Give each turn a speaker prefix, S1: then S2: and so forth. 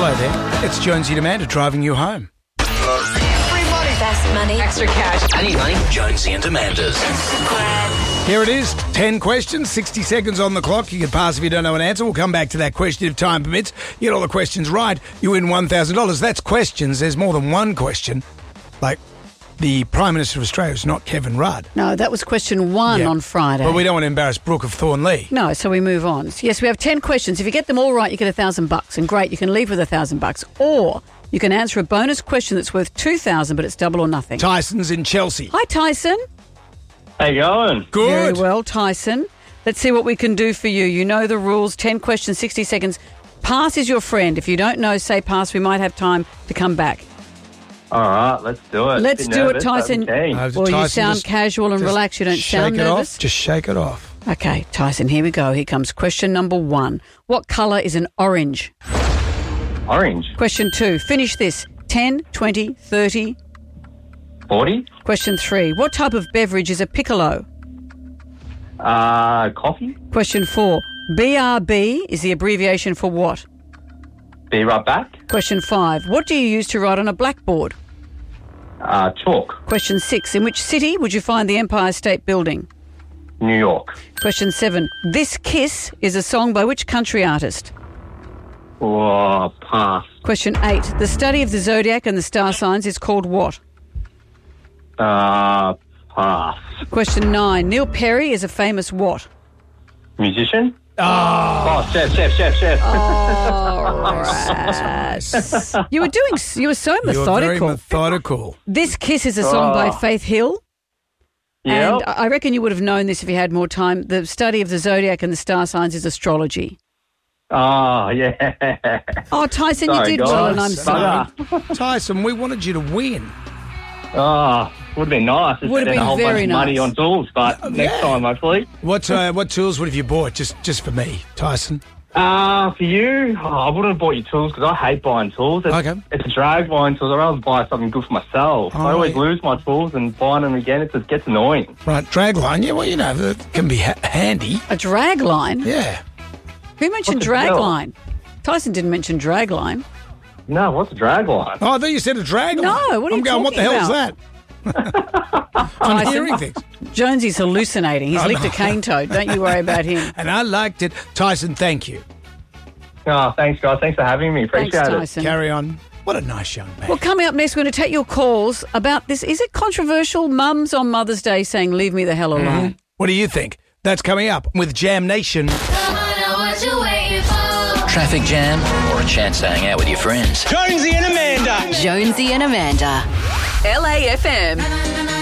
S1: Hello there. It's Jonesy and Amanda driving you home.
S2: Free money. Fast money. Extra cash.
S3: I need money. Jonesy and Amanda's.
S1: Here it is. 10 questions, 60 seconds on the clock. You can pass if you don't know an answer. We'll come back to that question if time permits. You get all the questions right, you win $1,000. That's questions. There's more than one question. Like the Prime Minister of Australia is not Kevin Rudd.
S4: No, that was question 1 on Friday.
S1: But we don't want to embarrass Brooke of Thornlea.
S4: No, so we move on. Yes, we have 10 questions. If you get them all right, you get $1,000. And great, you can leave with $1,000. Or you can answer a bonus question that's worth $2,000, but it's double or nothing.
S1: Tyson's in Chelsea.
S4: Hi, Tyson.
S5: How you going?
S1: Good.
S4: Very well, Tyson. Let's see what we can do for you. You know the rules. 10 questions, 60 seconds. Pass is your friend. If you don't know, say pass. We might have time to come back.
S5: All right, let's do it.
S4: Let's do it, Tyson. Well, you
S1: Tyson,
S4: sound casual and relaxed. You don't sound nervous.
S1: Just shake it off.
S4: Okay, Tyson, here we go. Here comes question number 1. What colour is an orange?
S5: Orange.
S4: Question 2. Finish this. 10, 20, 30.
S5: 40.
S4: Question 3. What type of beverage is a piccolo?
S5: Coffee.
S4: Question 4. BRB is the abbreviation for what?
S5: Be right back.
S4: Question 5. What do you use to write on a blackboard?
S5: Chalk.
S4: Question 6. In which city would you find the Empire State Building?
S5: New York.
S4: Question 7. This Kiss is a song by which country artist?
S5: Oh, pass.
S4: Question 8. The study of the zodiac and the star signs is called what?
S5: Pass.
S4: Question 9. Neil Perry is a famous what?
S5: Musician.
S1: Oh,
S5: Chef.
S4: All right. You were so
S1: you were
S4: methodical.
S1: very methodical.
S4: This Kiss is a song by Faith Hill.
S5: Yeah.
S4: And I reckon you would have known this if you had more time. The study of the zodiac and the star signs is astrology.
S5: Oh, yeah.
S4: Oh, Tyson,
S5: Sorry,
S4: you did
S5: guys.
S4: well, and I'm sorry.
S1: Tyson, we wanted you to win.
S5: Oh, would have been nice. to
S4: Would have
S5: spend
S4: been
S5: a whole
S4: very
S5: bunch of money
S4: nice.
S5: on tools, but next time, hopefully.
S1: What tools would have you bought just for me, Tyson?
S5: For you, I wouldn't have bought you tools because I hate buying tools.
S1: Okay.
S5: It's a drag buying tools. I'd rather buy something good for myself.
S1: Oh,
S5: I always
S1: yeah.
S5: lose my tools and buying them again, it just gets annoying.
S1: Right, dragline. Yeah, well, you know, that can be handy.
S4: A drag line?
S1: Yeah.
S4: Who mentioned
S5: What's a
S4: drag
S5: deal?
S4: line? Tyson didn't mention drag line.
S5: No, what's a drag line?
S1: Oh, I thought you said a dragline.
S4: No, what are
S1: I'm
S4: you
S1: going, what the
S4: talking
S1: hell is
S4: about?
S1: that? I'm hearing things.
S4: Jonesy's hallucinating. He's licked a cane toad. Don't you worry about him.
S1: And I liked it. Tyson, thank you.
S5: Oh, thanks, guys. Thanks for having me.
S4: Thanks,
S5: Appreciate it.
S4: Tyson.
S1: Carry on. What a nice young man.
S4: Well, coming up next, we're going to take your calls about this. Is it controversial? Mums on Mother's Day saying, leave me the hell alone.
S1: What do you think? That's coming up with Jam Nation.
S3: Traffic jam or a chance to hang out with your friends.
S2: Jonesy and Amanda. LAFM.